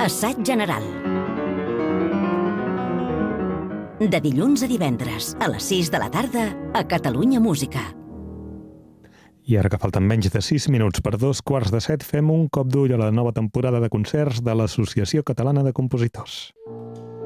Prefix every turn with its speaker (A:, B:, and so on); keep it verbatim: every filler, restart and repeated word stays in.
A: Assaig general. De dilluns a divendres, a les sis de la tarda, a Catalunya Música.
B: I ara que falten menys de sis minuts per dos quarts de set, fem un cop d'ull a la nova temporada de concerts de l'Associació Catalana de Compositors.